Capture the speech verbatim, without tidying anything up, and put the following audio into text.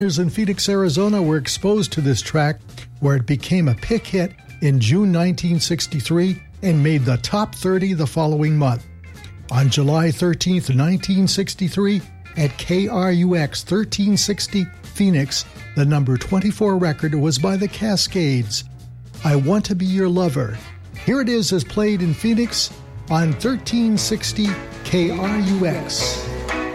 in Phoenix, Arizona were exposed to this track, where it became a pick hit in June nineteen sixty-three and made the top thirty the following month. On July thirteenth, nineteen sixty-three, at K R U X thirteen sixty Phoenix, the number twenty-four record was by the Cascades, I Want to Be Your Lover. Here it is as played in Phoenix on thirteen sixty K R U X.